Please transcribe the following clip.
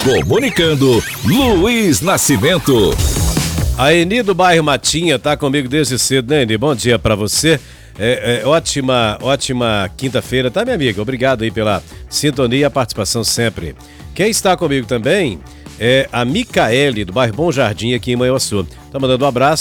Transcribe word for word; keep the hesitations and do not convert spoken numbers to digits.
Comunicando, Luiz Nascimento. A Eni do bairro Matinha tá comigo desde cedo, né, Eni? Bom dia pra você. É, é, ótima, ótima quinta-feira, tá, minha amiga? Obrigado aí pela sintonia e a participação sempre. Quem está comigo também é a Micaele, do bairro Bom Jardim, aqui em Manhuaçu. Tá mandando um abraço